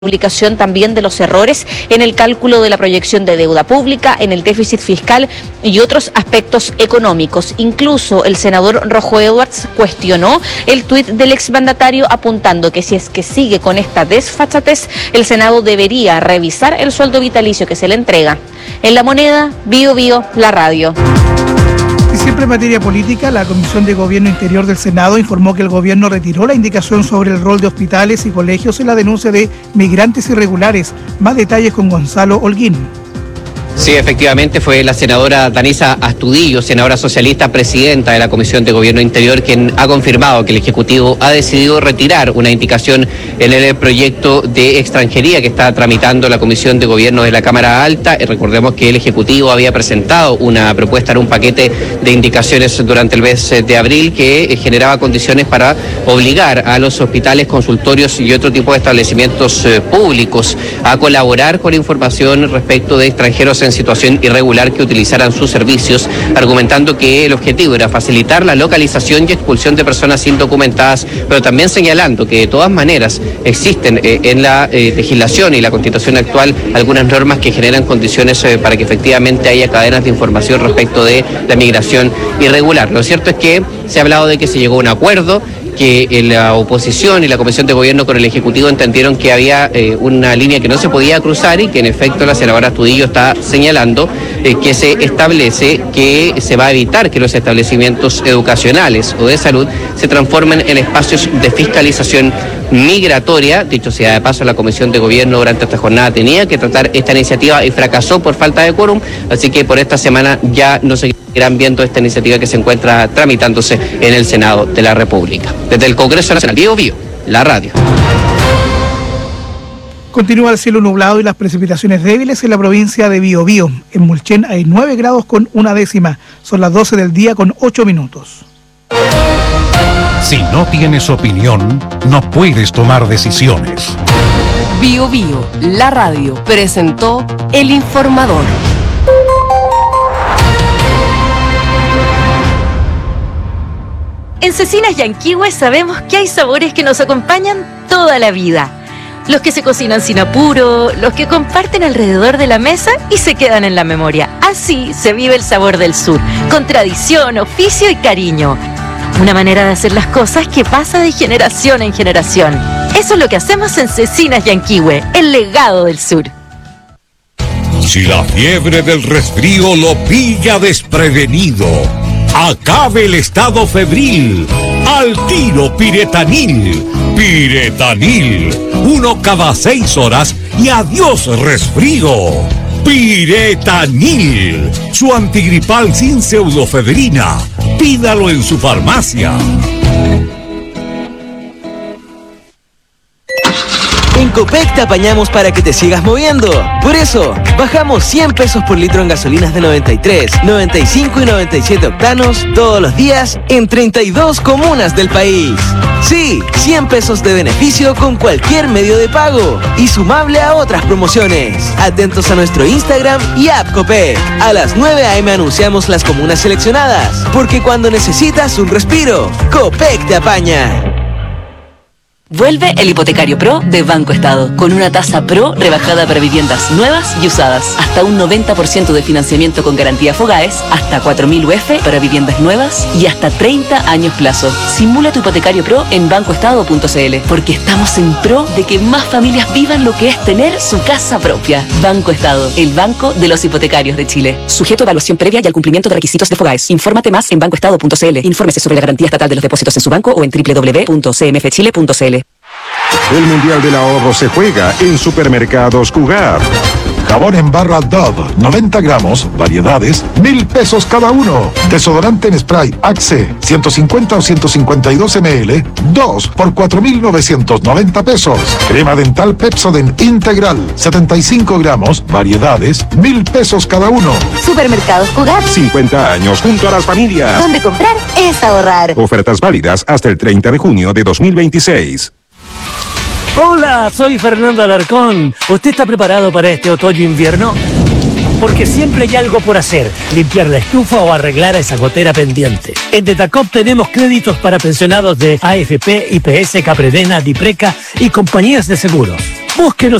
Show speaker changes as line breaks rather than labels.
publicación también de los errores en el cálculo de la proyección de deuda pública, en el déficit fiscal y otros aspectos económicos. Incluso el senador Rojo Edwards cuestionó el tuit del exmandatario apuntando que si es que sigue con esta desfachatez, el Senado debería revisar el sueldo vitalicio que se le entrega. En La Moneda, Bio Bio, la radio.
Y siempre en materia política, la Comisión de Gobierno Interior del Senado informó que el gobierno retiró la indicación sobre el rol de hospitales y colegios en la denuncia de migrantes irregulares. Más detalles con Gonzalo Holguín.
Sí, efectivamente fue la senadora Danisa Astudillo, senadora socialista, presidenta de la Comisión de Gobierno Interior, quien ha confirmado que el Ejecutivo ha decidido retirar una indicación en el proyecto de extranjería que está tramitando la Comisión de Gobierno de la Cámara Alta. Recordemos que el Ejecutivo había presentado una propuesta en un paquete de indicaciones durante el mes de abril que generaba condiciones para obligar a los hospitales, consultorios y otro tipo de establecimientos públicos a colaborar con información respecto de extranjeros en situación irregular que utilizaran sus servicios, argumentando que el objetivo era facilitar la localización y expulsión de personas indocumentadas, pero también señalando que de todas maneras existen en la legislación y la Constitución actual algunas normas que generan condiciones para que efectivamente haya cadenas de información respecto de la migración irregular. Lo cierto es que se ha hablado de que se llegó a un acuerdo, que la oposición y la Comisión de Gobierno con el Ejecutivo entendieron que había una línea que no se podía cruzar y que en efecto la senadora Astudillo está señalando que se establece que se va a evitar que los establecimientos educacionales o de salud se transformen en espacios de fiscalización migratoria. Dicho sea de paso, la Comisión de Gobierno durante esta jornada tenía que tratar esta iniciativa y fracasó por falta de quórum, así que por esta semana ya no seguirán viendo esta iniciativa que se encuentra tramitándose en el Senado de la República. Desde el Congreso Nacional, Bio Bio, la radio.
Continúa el cielo nublado y las precipitaciones débiles en la provincia de Biobío. En Mulchen hay 9 grados con 1 décima. Son las 12 del día con 8 minutos.
Si no tienes opinión, no puedes tomar decisiones.
Bio Bio, la radio, presentó El Informador.
En Cecinas Yanquihue sabemos que hay sabores que nos acompañan toda la vida. Los que se cocinan sin apuro, los que comparten alrededor de la mesa y se quedan en la memoria. Así se vive el sabor del sur, con tradición, oficio y cariño. Una manera de hacer las cosas que pasa de generación en generación. Eso es lo que hacemos en Cecinas Yanquihue, el legado del sur.
Si la fiebre del resfrío lo pilla desprevenido, acabe el estado febril. Al tiro Piretanil. Piretanil. 1 cada 6 horas y adiós resfrío. Piretanil. Su antigripal sin pseudofebrina. Pídalo en su farmacia.
En Copec te apañamos para que te sigas moviendo. Por eso, bajamos 100 pesos por litro en gasolinas de 93, 95 y 97 octanos todos los días en 32 comunas del país. Sí, 100 pesos de beneficio con cualquier medio de pago y sumable a otras promociones. Atentos a nuestro Instagram y app Copec. A las 9 a.m. anunciamos las comunas seleccionadas, porque cuando necesitas un respiro, Copec te apaña.
Vuelve el Hipotecario Pro de Banco Estado, con una tasa Pro rebajada para viviendas nuevas y usadas. Hasta un 90% de financiamiento con garantía Fogaes, hasta 4.000 UF para viviendas nuevas y hasta 30 años plazo. Simula tu Hipotecario Pro en bancoestado.cl, porque estamos en pro de que más familias vivan lo que es tener su casa propia. Banco Estado, el banco de los hipotecarios de Chile. Sujeto a evaluación previa y al cumplimiento de requisitos de Fogaes. Infórmate más en bancoestado.cl. Infórmese sobre la garantía estatal de los depósitos en su banco o en www.cmfchile.cl.
El Mundial del Ahorro se juega en Supermercados Cugar. Jabón en barra Dove, 90 gramos, variedades, 1.000 pesos cada uno. Desodorante en spray Axe, 150 o 152 ml, 2 por 4.990 pesos. Crema dental Pepsodent Integral, 75 gramos, variedades, 1.000 pesos cada uno.
Supermercados Cugar.
50 años junto a las familias.
Donde comprar es ahorrar.
Ofertas válidas hasta el 30 de junio de 2026.
Hola, soy Fernando Alarcón. ¿Usted está preparado para este otoño-invierno? Porque siempre hay algo por hacer, limpiar la estufa o arreglar esa gotera pendiente. En Tetacop tenemos créditos para pensionados de AFP, IPS, Capredena, Dipreca y compañías de seguros. Vos que no